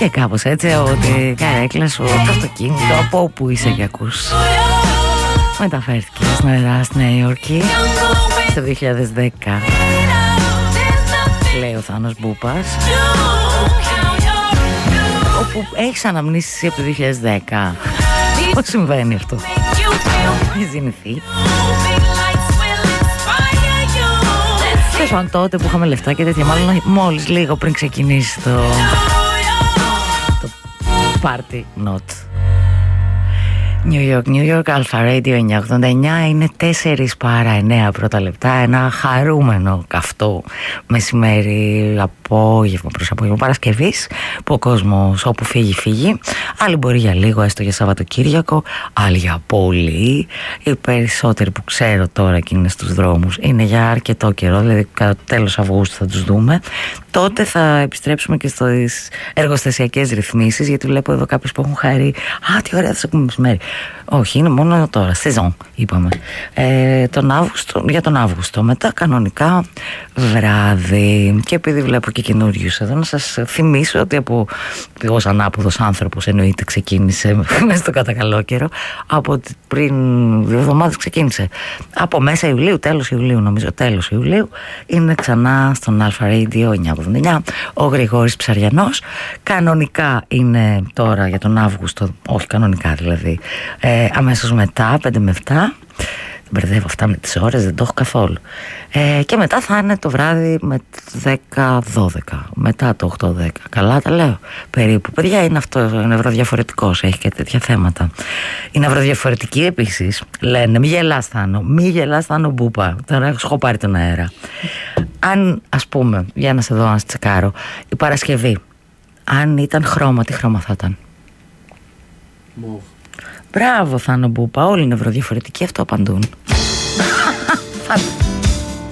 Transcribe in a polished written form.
Και κάπως έτσι ότι καρέκλα σου, το αυτοκίνητο, από όπου είσαι και ακούς, μεταφέρθηκε στην αερά στη Νέα Υόρκη το 2010. Λέει ο Θάνος Μπούπας, όπου έχεις αναμνήσεις από το 2010. Πώς συμβαίνει αυτό? Έχει ζηνηθεί? Σαν τότε που είχαμε λεφτά και τέτοια, μάλλον μόλις λίγο πριν ξεκινήσει το party not. New York, Alpha Radio 989, είναι 4 παρά 9 πρώτα λεπτά. Ένα χαρούμενο καυτό μεσημέρι, απόγευμα προς απόγευμα Παρασκευής, που ο κόσμος όπου φύγει. Άλλοι μπορεί για λίγο, έστω για Σαββατοκύριακο, άλλοι για πολύ. Οι περισσότεροι που ξέρω τώρα και είναι στους δρόμους είναι για αρκετό καιρό, δηλαδή κατά το τέλος Αυγούστου θα τους δούμε. Τότε θα επιστρέψουμε και στις εργοστασιακές ρυθμίσεις, γιατί βλέπω εδώ κάποιους που έχουν χαρεί. Α, τι ωραία, θα σε ακούμε μεσημέρι. Όχι, είναι μόνο τώρα, σεζόν είπαμε. Για τον Αύγουστο. Μετά κανονικά βράδυ. Και επειδή βλέπω και καινούριους εδώ, να σας θυμίσω ότι ως ανάποδος άνθρωπος εννοείται ξεκίνησε μέσα στο κατακαλό καιρό. Από πριν 2 εβδομάδες ξεκίνησε. Από μέσα Ιουλίου, τέλος Ιουλίου νομίζω, τέλος Ιουλίου, είναι ξανά στον Alpha Radio 989 ο Γρηγόρης Ψαριανός. Κανονικά είναι τώρα για τον Αύγουστο, όχι κανονικά δηλαδή, αμέσως μετά, 5 με 7. Μπερδεύω αυτά με τις ώρες, δεν το έχω καθόλου. Και μετά θα είναι το βράδυ με 10-12. Μετά το 8-10. Καλά τα λέω. Περίπου. Παιδιά, είναι αυτό. Είναι ευρωδιαφορετικός. Έχει και τέτοια θέματα. Είναι ευρωδιαφορετική επίσης. Λένε, μη γελάς Θάνο Μπούπα. Τώρα έχω πάρει τον αέρα. Αν, ας πούμε, για να σε δω, να σε τσεκάρω, η Παρασκευή, αν ήταν χρώμα, τι χρώμα θα ήταν? Μοβ. Μπράβο Θάνο Μπούπα, όλοι είναι ευρωδιαφορετικοί, αυτό απαντούν.